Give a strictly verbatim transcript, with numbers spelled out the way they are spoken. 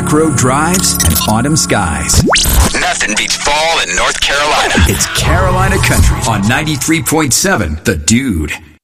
back road drives and autumn skies. Nothing beats fall in North Carolina. It's Carolina Country on ninety-three point seven The Dude.